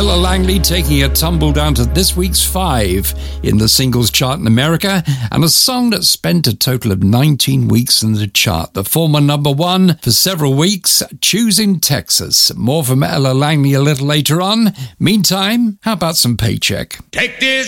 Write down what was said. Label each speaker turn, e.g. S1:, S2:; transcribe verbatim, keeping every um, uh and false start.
S1: Ella Langley taking a tumble down to this week's five in the singles chart in America, and a song that spent a total of nineteen weeks in the chart. The former number one for several weeks, Choosing Texas. More from Ella Langley a little later on. Meantime, how about some Paycheck?
S2: Take this